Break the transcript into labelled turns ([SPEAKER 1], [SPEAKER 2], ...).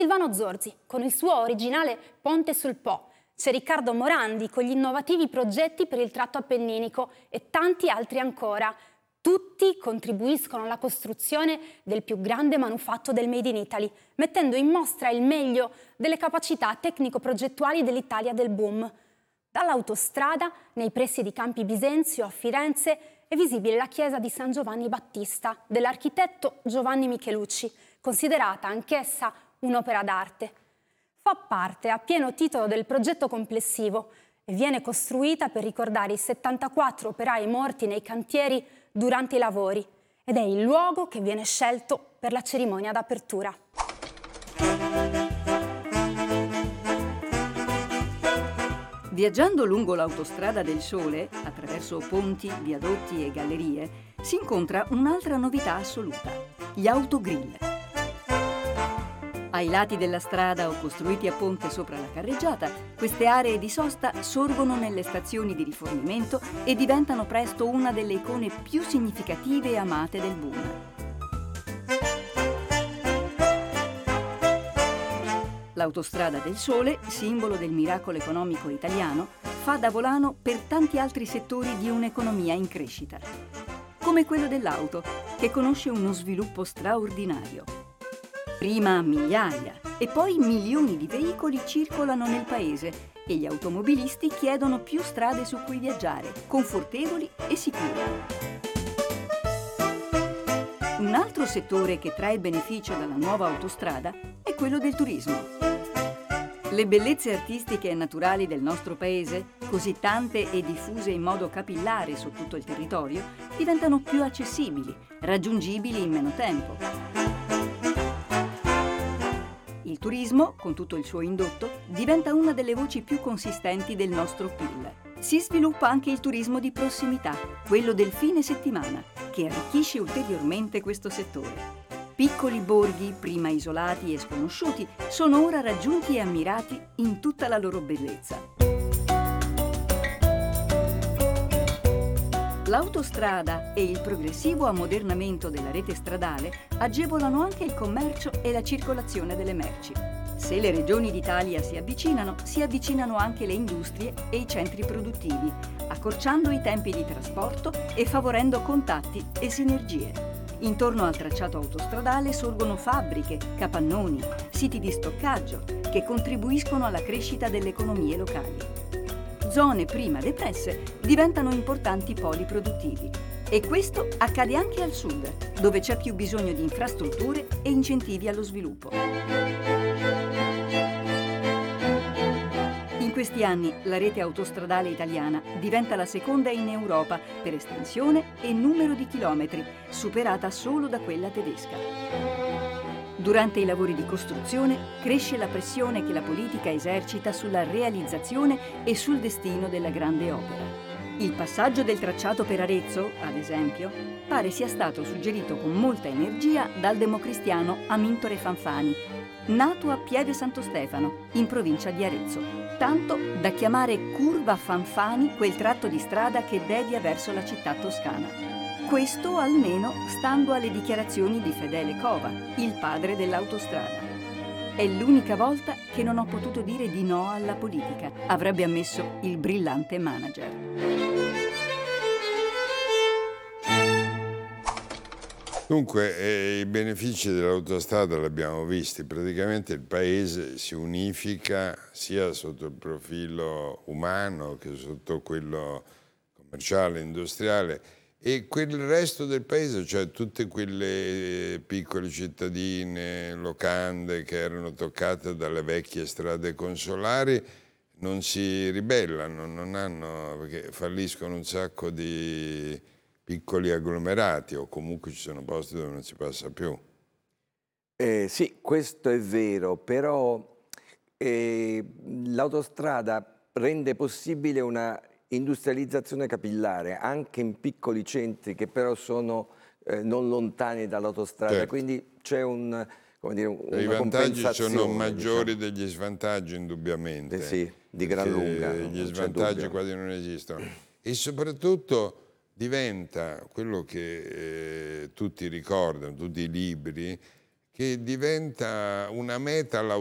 [SPEAKER 1] Silvano Zorzi con il suo originale Ponte sul Po. C'è Riccardo Morandi con gli innovativi progetti per il tratto appenninico e tanti altri ancora. Tutti contribuiscono alla costruzione del più grande manufatto del Made in Italy, mettendo in mostra il meglio delle capacità tecnico-progettuali dell'Italia del boom. Dall'autostrada, nei pressi di Campi Bisenzio a Firenze, è visibile la chiesa di San Giovanni Battista dell'architetto Giovanni Michelucci, considerata anch'essa un'opera d'arte. Fa parte a pieno titolo del progetto complessivo e viene costruita per ricordare i 74 operai morti nei cantieri durante i lavori ed è il luogo che viene scelto per la cerimonia d'apertura.
[SPEAKER 2] Viaggiando lungo l'autostrada del Sole, attraverso ponti, viadotti e gallerie, si incontra un'altra novità assoluta: gli autogrill. Ai lati della strada o costruiti a ponte sopra la carreggiata, queste aree di sosta sorgono nelle stazioni di rifornimento e diventano presto una delle icone più significative e amate del boom. L'autostrada del Sole, simbolo del miracolo economico italiano, fa da volano per tanti altri settori di un'economia in crescita, come quello dell'auto, che conosce uno sviluppo straordinario. Prima migliaia e poi milioni di veicoli circolano nel paese e gli automobilisti chiedono più strade su cui viaggiare, confortevoli e sicure. Un altro settore che trae beneficio dalla nuova autostrada è quello del turismo. Le bellezze artistiche e naturali del nostro paese, così tante e diffuse in modo capillare su tutto il territorio, diventano più accessibili, raggiungibili in meno tempo. Il turismo, con tutto il suo indotto, diventa una delle voci più consistenti del nostro PIL. Si sviluppa anche il turismo di prossimità, quello del fine settimana, che arricchisce ulteriormente questo settore. Piccoli borghi, prima isolati e sconosciuti, sono ora raggiunti e ammirati in tutta la loro bellezza. L'autostrada e il progressivo ammodernamento della rete stradale agevolano anche il commercio e la circolazione delle merci. Se le regioni d'Italia si avvicinano anche le industrie e i centri produttivi, accorciando i tempi di trasporto e favorendo contatti e sinergie. Intorno al tracciato autostradale sorgono fabbriche, capannoni, siti di stoccaggio che contribuiscono alla crescita delle economie locali. Zone prima depresse diventano importanti poli produttivi. E questo accade anche al sud, dove c'è più bisogno di infrastrutture e incentivi allo sviluppo. In questi anni la rete autostradale italiana diventa la seconda in Europa per estensione e numero di chilometri, superata solo da quella tedesca. Durante i lavori di costruzione cresce la pressione che la politica esercita sulla realizzazione e sul destino della grande opera. Il passaggio del tracciato per Arezzo, ad esempio, pare sia stato suggerito con molta energia dal democristiano Amintore Fanfani, nato a Pieve Santo Stefano, in provincia di Arezzo, tanto da chiamare Curva Fanfani quel tratto di strada che devia verso la città toscana. Questo almeno stando alle dichiarazioni di Fedele Cova, il padre dell'autostrada. È l'unica volta che non ho potuto dire di no alla politica, avrebbe ammesso il brillante manager.
[SPEAKER 3] Dunque, i benefici dell'autostrada li abbiamo visti. Praticamente il paese si unifica sia sotto il profilo umano che sotto quello commerciale, industriale. E quel resto del paese, cioè tutte quelle piccole cittadine, locande che erano toccate dalle vecchie strade consolari, non si ribellano, perché falliscono un sacco di piccoli agglomerati o comunque ci sono posti dove non si passa più.
[SPEAKER 4] Sì, questo è vero, però l'autostrada rende possibile una industrializzazione capillare anche in piccoli centri che però sono non lontani dall'autostrada, certo. Quindi c'è una
[SPEAKER 3] i vantaggi sono maggiori, diciamo, degli svantaggi indubbiamente,
[SPEAKER 4] sì, di gran lunga
[SPEAKER 3] gli svantaggi quasi non esistono e soprattutto diventa quello che tutti ricordano, tutti i libri, che che diventa una meta